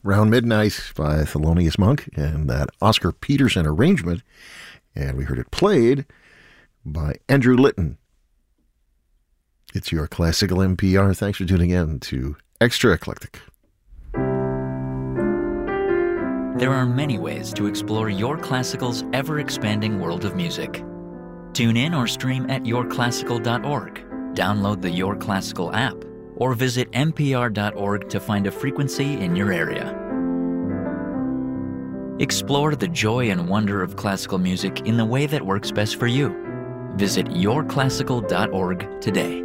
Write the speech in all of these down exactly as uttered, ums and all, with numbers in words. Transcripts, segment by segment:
Round Midnight by Thelonious Monk and that Oscar Peterson arrangement. And we heard it played by Andrew Litton. It's your Classical N P R. Thanks for tuning in to Extra Eclectic. There are many ways to explore your classical's ever-expanding world of music. Tune in or stream at your classical dot org, download the Your Classical app, or visit n p r dot org to find a frequency in your area. Explore the joy and wonder of classical music in the way that works best for you. Visit your classical dot org today.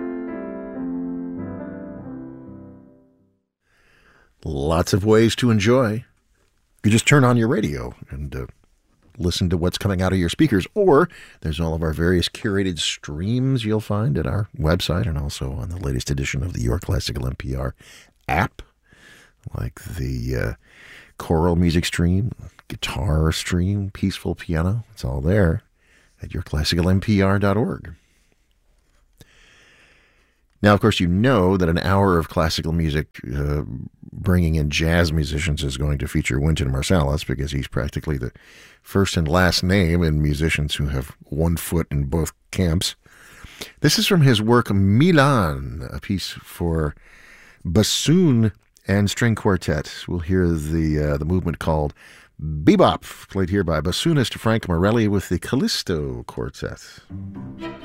Lots of ways to enjoy. You just turn on your radio and uh, listen to what's coming out of your speakers, or there's all of our various curated streams you'll find at our website and also on the latest edition of the Your Classical N P R app, like the uh, choral music stream, guitar stream, peaceful piano. It's all there at your classical n p r dot org. Now, of course, you know that an hour of classical music uh, bringing in jazz musicians is going to feature Wynton Marsalis, because he's practically the first and last name in musicians who have one foot in both camps. This is from his work Milan, a piece for bassoon and string quartet. We'll hear the uh, the movement called Bebop, played here by bassoonist Frank Morelli with the Callisto Quartet.